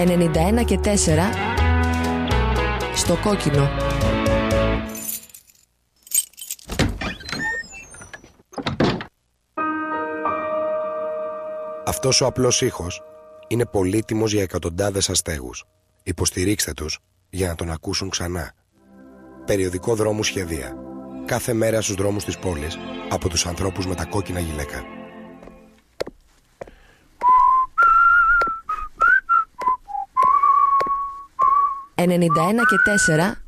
91 και 4 στο κόκκινο. Αυτός ο απλός ήχος είναι πολύτιμος για εκατοντάδες αστέγους. Υποστηρίξτε τους για να τον ακούσουν ξανά. Περιοδικό Δρόμου Σχεδία. Κάθε μέρα στους δρόμους της πόλης από τους ανθρώπους με τα κόκκινα γυλαίκα. «91 και 4